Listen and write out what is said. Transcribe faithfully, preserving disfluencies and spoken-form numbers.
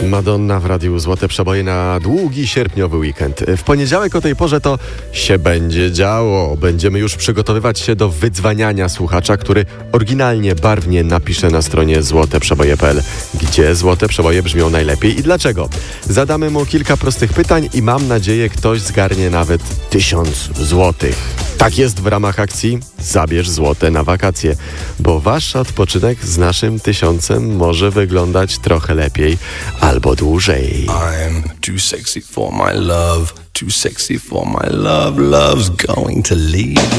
Madonna w Radiu Złote Przeboje na długi sierpniowy weekend. W poniedziałek o tej porze to się będzie działo. Będziemy już przygotowywać się do wydzwaniania słuchacza, który oryginalnie, barwnie napisze na stronie złote przeboje kropka p l, gdzie Złote Przeboje brzmią najlepiej i dlaczego. Zadamy mu kilka prostych pytań i mam nadzieję, ktoś zgarnie nawet tysiąc złotych. Tak jest w ramach akcji Zabierz złote na wakacje, bo wasz odpoczynek z naszym tysiącem może wyglądać trochę lepiej albo dłużej. I'm too sexy for my love, too sexy for my love, love's going to leave.